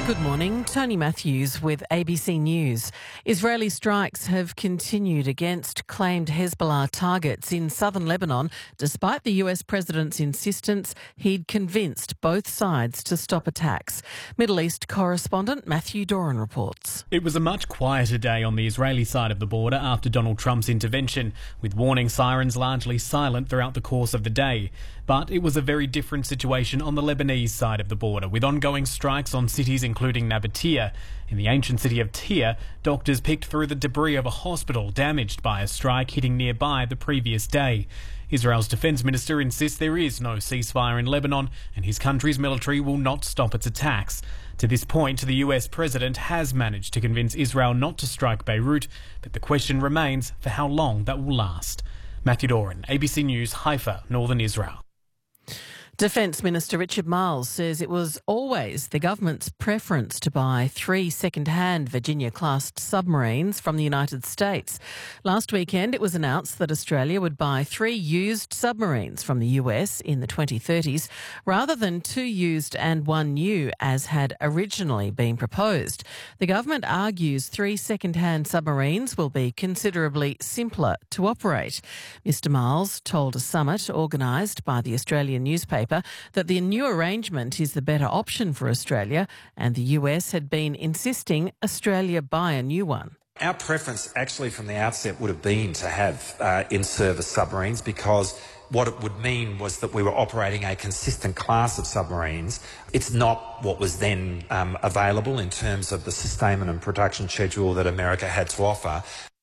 Good morning, Tony Matthews with ABC News. Israeli strikes have continued against claimed Hezbollah targets in southern Lebanon, despite the US president's insistence he'd convinced both sides to stop attacks. Middle East correspondent Matthew Doran reports. It was a much quieter day on the Israeli side of the border after Donald Trump's intervention, with warning sirens largely silent throughout the course of the day. But it was a very different situation on the Lebanese side of the border, with ongoing strikes on cities including Nabatea. In the ancient city of Tyre, doctors picked through the debris of a hospital damaged by a strike hitting nearby the previous day. Israel's defense minister insists there is no ceasefire in Lebanon and his country's military will not stop its attacks. To this point, the US president has managed to convince Israel not to strike Beirut, but the question remains for how long that will last. Matthew Doran, ABC News, Haifa, Northern Israel. Defence Minister Richard Marles says it was always the government's preference to buy 3 second-hand Virginia-class submarines from the United States. Last weekend, it was announced that Australia would buy 3 used submarines from the US in the 2030s, rather than 2 used and 1 new, as had originally been proposed. The government argues 3 second-hand submarines will be considerably simpler to operate. Mr Marles told a summit organised by the Australian newspaper that the new arrangement is the better option for Australia, and the US had been insisting Australia buy a new one. Our preference actually from the outset would have been to have in-service submarines, because what it would mean was that we were operating a consistent class of submarines. It's not what was then available in terms of the sustainment and production schedule that America had to offer.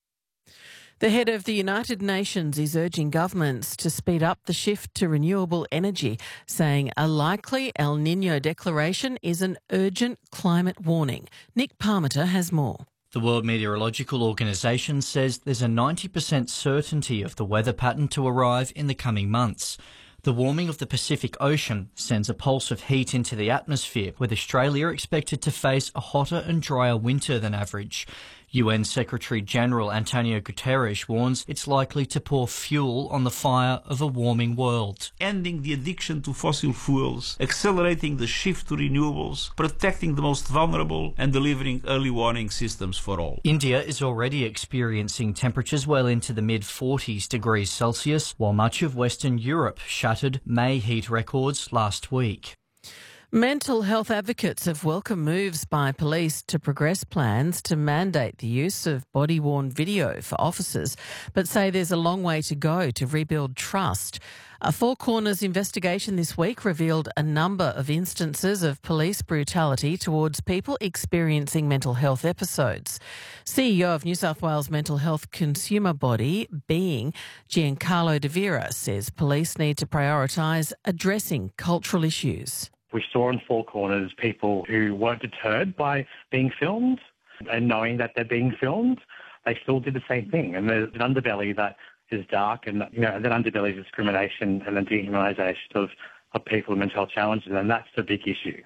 The head of the United Nations is urging governments to speed up the shift to renewable energy, saying a likely El Niño declaration is an urgent climate warning. Nick Parmenter has more. The World Meteorological Organization says there's a 90% certainty of the weather pattern to arrive in the coming months. The warming of the Pacific Ocean sends a pulse of heat into the atmosphere, with Australia expected to face a hotter and drier winter than average. UN Secretary-General Antonio Guterres warns it's likely to pour fuel on the fire of a warming world. Ending the addiction to fossil fuels, accelerating the shift to renewables, protecting the most vulnerable and delivering early warning systems for all. India is already experiencing temperatures well into the mid-40s degrees Celsius, while much of Western Europe shattered May heat records last week. Mental health advocates have welcomed moves by police to progress plans to mandate the use of body-worn video for officers, but say there's a long way to go to rebuild trust. A Four Corners investigation this week revealed a number of instances of police brutality towards people experiencing mental health episodes. CEO of New South Wales mental health consumer body, Being, Giancarlo De Vera, says police need to prioritise addressing cultural issues. We saw in Four Corners people who weren't deterred by being filmed and knowing that they're being filmed. They still did the same thing. And there's an underbelly that is dark, and that underbelly is discrimination and the dehumanisation of people with mental health challenges, and that's the big issue.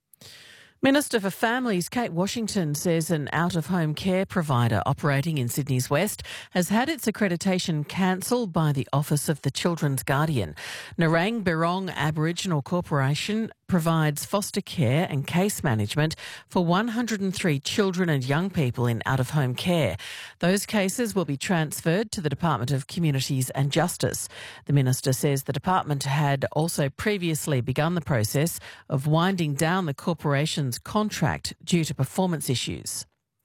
Minister for Families Kate Washington says an out-of-home care provider operating in Sydney's West has had its accreditation cancelled by the Office of the Children's Guardian. Narang Birrong Aboriginal Corporation provides foster care and case management for 103 children and young people in out-of-home care. Those cases will be transferred to the Department of Communities and Justice. The minister says the department had also previously begun the process of winding down the corporation's contract due to performance issues.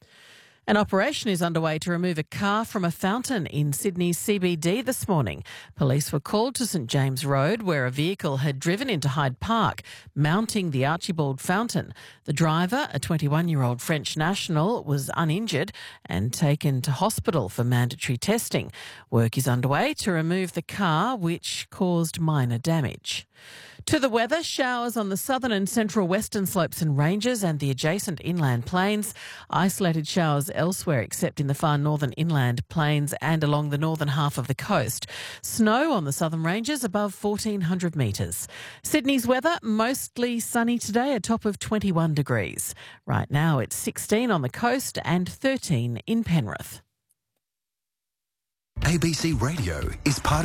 An operation is underway to remove a car from a fountain in Sydney's CBD this morning. Police were called to St James Road, where a vehicle had driven into Hyde Park, mounting the Archibald fountain. The driver, a 21-year-old French national, was uninjured and taken to hospital for mandatory testing. Work is underway to remove the car, which caused minor damage. To the weather, showers on the southern and central western slopes and ranges and the adjacent inland plains. Isolated showers elsewhere except in the far northern inland plains and along the northern half of the coast. Snow on the southern ranges above 1,400 metres. Sydney's weather, mostly sunny today, a top of 21 degrees. Right now it's 16 on the coast and 13 in Penrith. ABC Radio is part